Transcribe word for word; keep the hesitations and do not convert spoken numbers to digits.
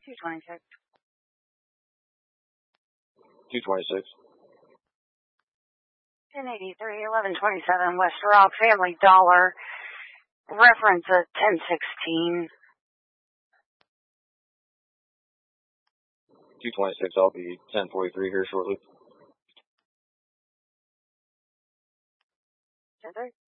two twenty-six. two twenty-six. ten eighty-three, eleven twenty-seven, West Rock, Family Dollar. Reference at ten sixteen. two twenty-six, I'll be ten forty-three here shortly. ten three.